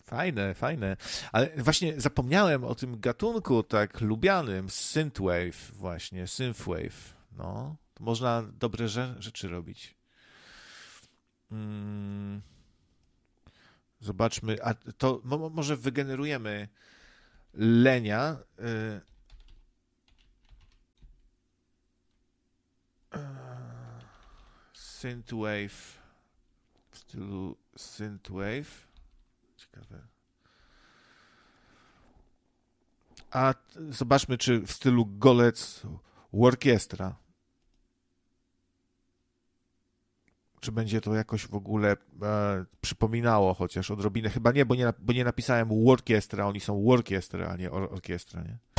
Fajne, fajne. Ale właśnie zapomniałem o tym gatunku tak lubianym, synthwave właśnie, synthwave. No, to można dobre rzeczy robić. Mm, zobaczmy, a to może wygenerujemy Lenia. Synthwave w stylu synthwave. Ciekawe. A zobaczmy, czy w stylu golec orkiestra. Czy będzie to jakoś w ogóle przypominało chociaż odrobinę? Chyba nie, bo nie napisałem orkiestra, oni są orkiestra, a nie orkiestra, nie?